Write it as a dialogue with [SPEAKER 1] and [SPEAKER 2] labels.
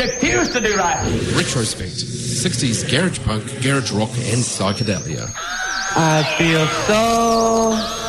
[SPEAKER 1] refuse to do right.
[SPEAKER 2] Retrospect. 60s garage punk, garage rock and psychedelia.
[SPEAKER 1] I feel so